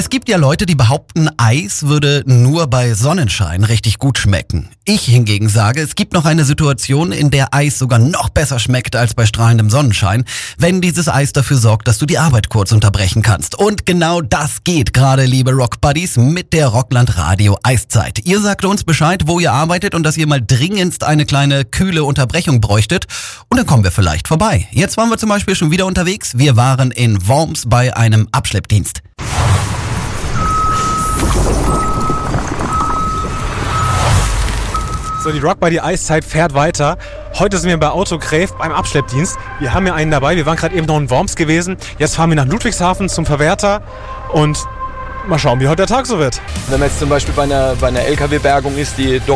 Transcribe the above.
Es gibt ja Leute, die behaupten, Eis würde nur bei Sonnenschein richtig gut schmecken. Ich hingegen sage, es gibt noch eine Situation, in der Eis sogar noch besser schmeckt als bei strahlendem Sonnenschein, wenn dieses Eis dafür sorgt, dass du die Arbeit kurz unterbrechen kannst. Und genau das geht gerade, liebe Rock-Buddies, mit der Rockland Radio Eiszeit. Ihr sagt uns Bescheid, wo ihr arbeitet und dass ihr mal dringendst eine kleine kühle Unterbrechung bräuchtet. Und dann kommen wir vielleicht vorbei. Jetzt waren wir zum Beispiel schon wieder unterwegs. Wir waren in Worms bei einem Abschleppdienst. So, die Rock-Buddy Eiszeit fährt weiter. Heute sind wir bei Autogräf beim Abschleppdienst. Wir haben ja einen dabei. Wir waren gerade eben noch in Worms gewesen. Jetzt fahren wir nach Ludwigshafen zum Verwerter und mal schauen, wie heute der Tag so wird. Wenn man jetzt zum Beispiel bei einer LKW-Bergung ist, die